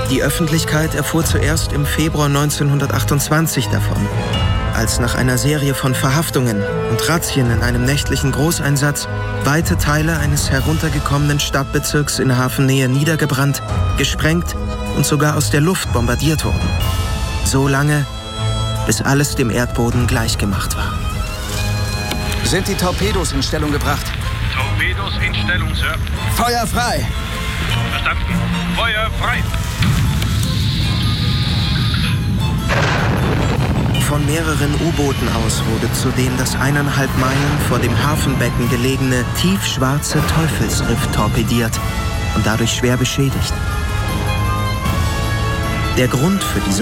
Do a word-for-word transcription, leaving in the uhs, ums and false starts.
Die Öffentlichkeit erfuhr zuerst im Februar neunzehnhundertachtundzwanzig davon, als nach einer Serie von Verhaftungen und Razzien in einem nächtlichen Großeinsatz weite Teile eines heruntergekommenen Stadtbezirks in Hafennähe niedergebrannt, gesprengt und sogar aus der Luft bombardiert wurden. So lange, bis alles dem Erdboden gleichgemacht war. Sind die Torpedos in Stellung gebracht? Torpedos in Stellung, Sir. Feuer frei! Verstanden. Feuer frei! Von mehreren U-Booten aus wurde zudem das eineinhalb Meilen vor dem Hafenbecken gelegene tiefschwarze Teufelsriff torpediert und dadurch schwer beschädigt. Der Grund für diese